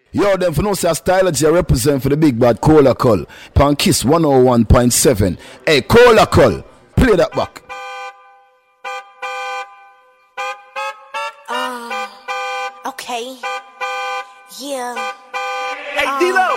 Yo, them for no say Stylogy I represent for the big bad Cola Call. Pan Kiss 101.7. Hey, Cola Call. Play that back. Okay. Yeah. Hey, D-Lo.